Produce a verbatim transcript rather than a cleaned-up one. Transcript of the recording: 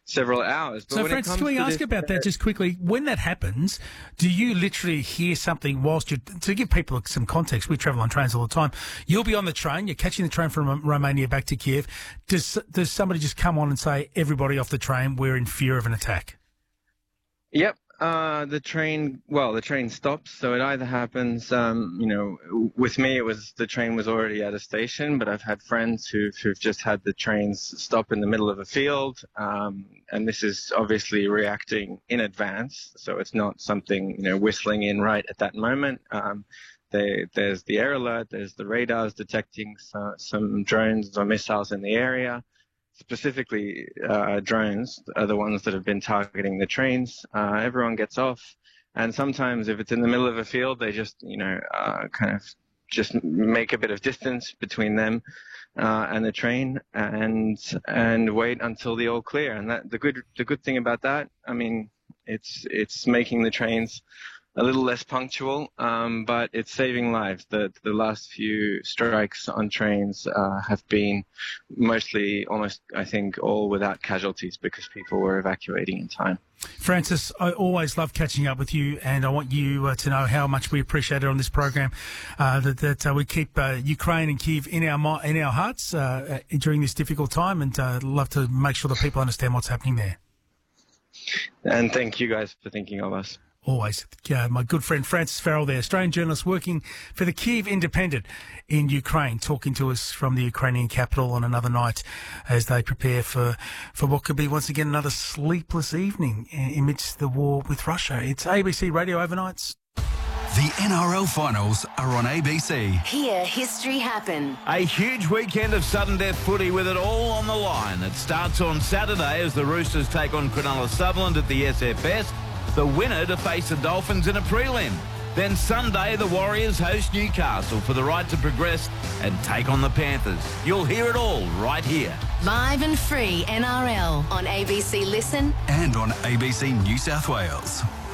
several hours. But So, when it Francis, comes can we to ask this, about that just quickly? When that happens, do you literally hear something whilst you're... To give people some context, we travel on trains all the time. You'll be on the train, you're catching the train from Romania back to Kiev. Does, does somebody just come on and say, everybody off the train, we're in fear of an attack? Yep. Uh, the train, well, the train stops, so it either happens, um, you know, with me it was, the train was already at a station, but I've had friends who've, who've just had the trains stop in the middle of a field, um, and this is obviously reacting in advance, so it's not something, you know, whistling in right at that moment. Um, they, there's the air alert, there's the radars detecting so, some drones or missiles in the area. Specifically, uh, drones are the ones that have been targeting the trains. Uh, everyone gets off, and sometimes if it's in the middle of a field, they just, you know, uh, kind of just make a bit of distance between them uh, and the train, and and wait until the all clear. And that the good the good thing about that, I mean, it's it's making the trains a little less punctual, um, but it's saving lives. The the last few strikes on trains uh, have been mostly, almost, I think, all without casualties because people were evacuating in time. Francis, I always love catching up with you, and I want you uh, to know how much we appreciate it on this program, uh, that, that uh, we keep uh, Ukraine and Kyiv in our in our hearts uh, during this difficult time, and uh, love to make sure that people understand what's happening there. And thank you guys for thinking of us. Always. Uh, my good friend Francis Farrell there, Australian journalist working for the Kyiv Independent in Ukraine, talking to us from the Ukrainian capital on another night as they prepare for, for what could be once again another sleepless evening amidst the war with Russia. It's A B C Radio Overnights. The N R L finals are on A B C. Hear history happen. A huge weekend of sudden death footy with it all on the line. It starts on Saturday as the Roosters take on Cronulla Sutherland at the S F S. The winner to face the Dolphins in a prelim. Then Sunday, the Warriors host Newcastle for the right to progress and take on the Panthers. You'll hear it all right here. Live and free N R L on A B C Listen And on A B C New South Wales.